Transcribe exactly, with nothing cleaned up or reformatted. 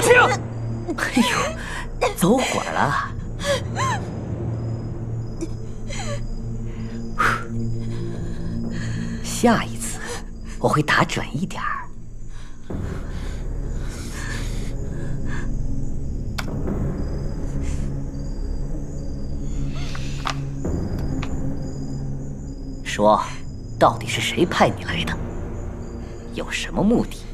清！哎呦，走火了！下一次我会打准一点儿。说，到底是谁派你来的？有什么目的？